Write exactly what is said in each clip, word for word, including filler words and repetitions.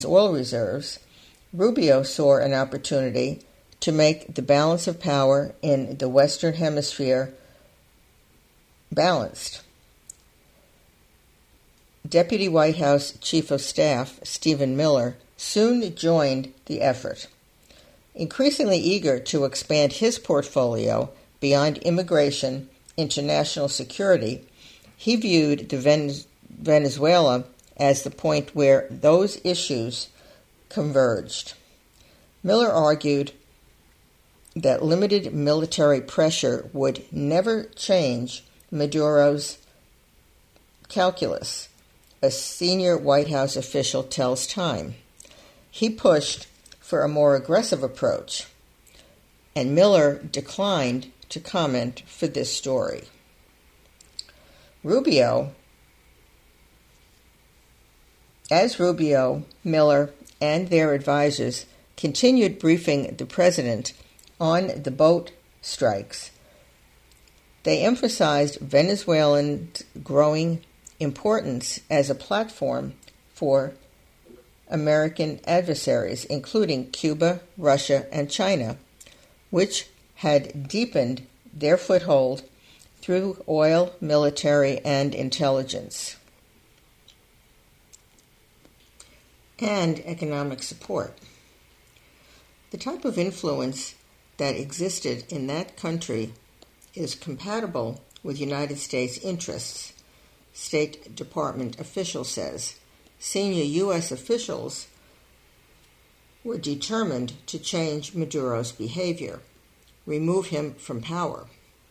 oil reserves, Rubio saw an opportunity to make the balance of power in the Western Hemisphere balanced. Deputy White House Chief of Staff Stephen Miller soon joined the effort. Increasingly eager to expand his portfolio beyond immigration into national security, he viewed the Venezuela as the point where those issues converged. Miller argued that limited military pressure would never change Maduro's calculus, a senior White House official tells Time. He pushed for a more aggressive approach, and Miller declined to comment for this story. Rubio, as Rubio, Miller, and their advisors continued briefing the president on the boat strikes, they emphasized Venezuela's growing importance as a platform for American adversaries, including Cuba, Russia, and China, which had deepened their foothold through oil, military, and intelligence, and economic support. The type of influence that existed in that country is compatible with United States interests, State Department official says. Senior U S officials were determined to change Maduro's behavior, remove him from power.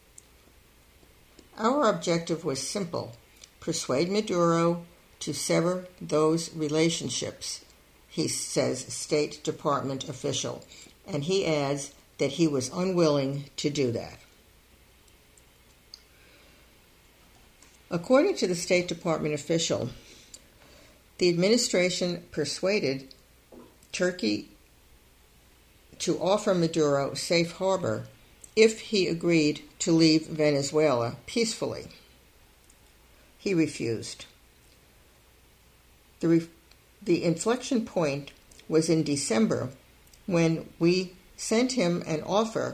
Our objective was simple: persuade Maduro to sever those relationships, he says, State Department official, and he adds that he was unwilling to do that. According to the State Department official, the administration persuaded Turkey to offer Maduro safe harbor if he agreed to leave Venezuela peacefully. He refused. The, re- the inflection point was in December when we sent him an offer,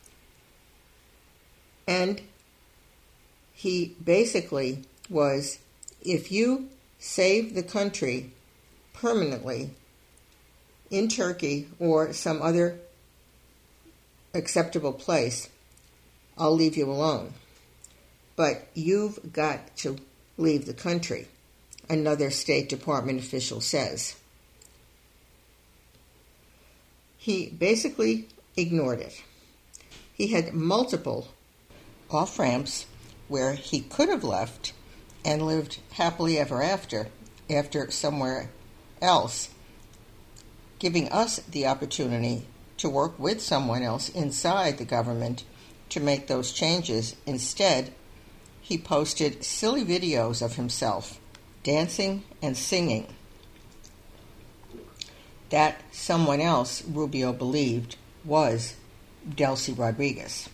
and he basically was, if you save the country permanently in Turkey or some other acceptable place, I'll leave you alone. But you've got to leave the country, another State Department official says. He basically ignored it. He had multiple off-ramps where he could have left and lived happily ever after, after somewhere else, giving us the opportunity to work with someone else inside the government to make those changes. Instead, he posted silly videos of himself dancing and singing. That someone else, Rubio believed, was Delcy Rodriguez.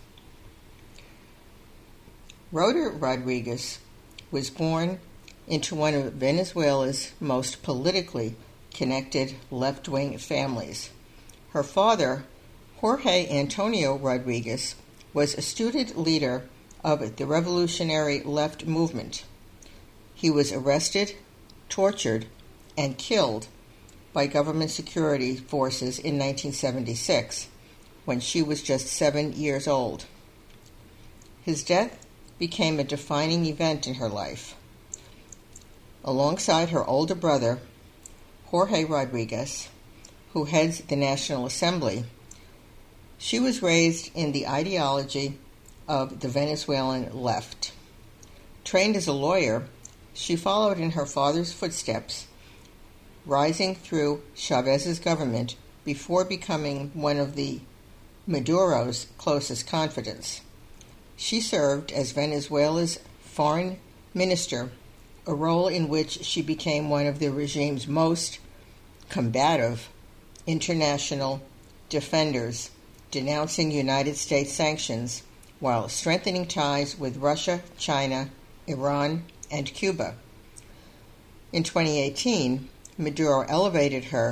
Rhoda Rodriguez was born into one of Venezuela's most politically connected left-wing families. Her father, Jorge Antonio Rodriguez, was a student leader of the revolutionary left movement. He was arrested, tortured, and killed by government security forces in nineteen seventy-six, when she was just seven years old. His death became a defining event in her life. Alongside her older brother, Jorge Rodriguez, who heads the National Assembly, she was raised in the ideology of the Venezuelan left. Trained as a lawyer, she followed in her father's footsteps, rising through Chavez's government before becoming one of the Maduro's closest confidants. She served as Venezuela's foreign minister, a role in which she became one of the regime's most combative international defenders, denouncing United States sanctions while strengthening ties with Russia, China, Iran, and Cuba. In twenty eighteen, Maduro elevated her